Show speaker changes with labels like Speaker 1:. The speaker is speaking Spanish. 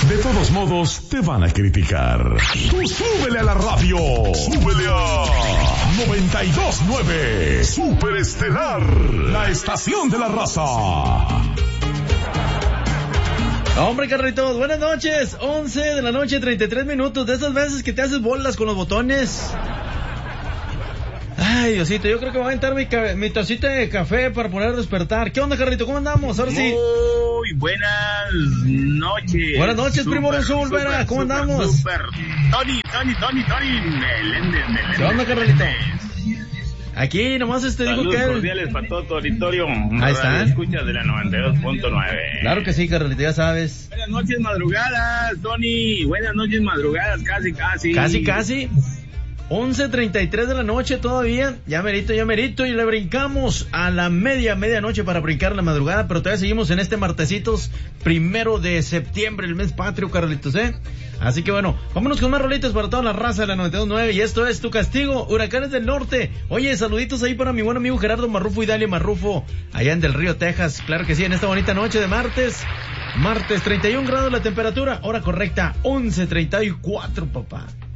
Speaker 1: De todos modos, te van a criticar. Tú súbele a la radio. Súbele a 92.9. Super Estelar. La estación de la raza.
Speaker 2: Hombre, Carlitos, buenas noches. 11 de la noche, 33 minutos. De esas veces que te haces bolas con los botones. Ay, Diosito, yo creo que voy a aventar mi tacita de café para poder despertar. ¿Qué onda, Carlito? ¿Cómo andamos? Ahora sí.
Speaker 3: Muy buenas noches.
Speaker 2: Buenas noches, primo Azul, Vera. ¿Cómo andamos?
Speaker 3: Super. Tony.
Speaker 2: ¿Qué onda, Carlito? Aquí nomás digo
Speaker 3: saludos
Speaker 2: que...
Speaker 3: cordiales para todo tu auditorio.
Speaker 2: Ahí está.
Speaker 3: Escuchas de la 92.9.
Speaker 2: Claro que sí, Carlito, ya sabes.
Speaker 3: Buenas noches madrugadas, Tony. Buenas noches madrugadas, casi.
Speaker 2: Casi. 11:33 de la noche todavía, ya merito, y le brincamos a la medianoche para brincar la madrugada, pero todavía seguimos en este martesitos 1 de septiembre, el mes patrio, Carlitos, Así que bueno, vámonos con más rolitas para toda la raza de la 92.9, y esto es Tu Castigo, Huracanes del Norte. Oye, saluditos ahí para mi buen amigo Gerardo Marrufo y Dalia Marrufo, allá en Del Río, Texas, claro que sí, en esta bonita noche de martes 31 grados la temperatura, hora correcta, 11:34, papá.